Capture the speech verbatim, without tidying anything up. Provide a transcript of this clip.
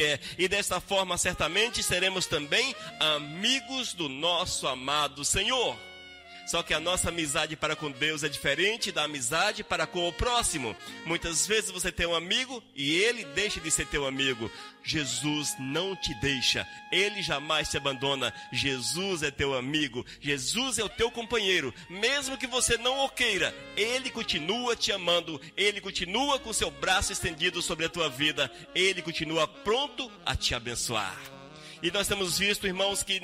E desta forma, certamente, seremos também amigos do nosso amado Senhor. Só que a nossa amizade para com Deus é diferente da amizade para com o próximo. Muitas vezes você tem um amigo e ele deixa de ser teu amigo. Jesus não te deixa, ele jamais te abandona. Jesus é teu amigo, Jesus é o teu companheiro. Mesmo que você não o queira, ele continua te amando, ele continua com seu braço estendido sobre a tua vida, ele continua pronto a te abençoar. E nós temos visto, irmãos, que